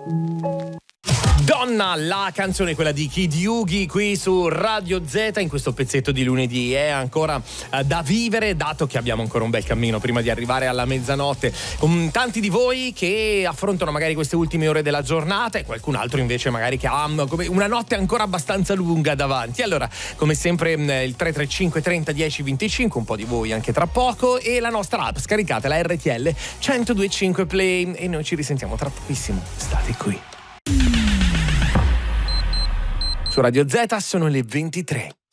Donna, la canzone, quella di Kid Yugi qui su Radio Z in questo pezzetto di lunedì è ancora da vivere, dato che abbiamo ancora un bel cammino prima di arrivare alla mezzanotte, con tanti di voi che affrontano magari queste ultime ore della giornata e qualcun altro invece magari che ha come una notte ancora abbastanza lunga davanti. Allora, come sempre il 335 30 10 25, un po' di voi anche tra poco, e la nostra app, scaricate la RTL 1025 Play, e noi ci risentiamo tra pochissimo. State qui. Su Radio Z sono le 23.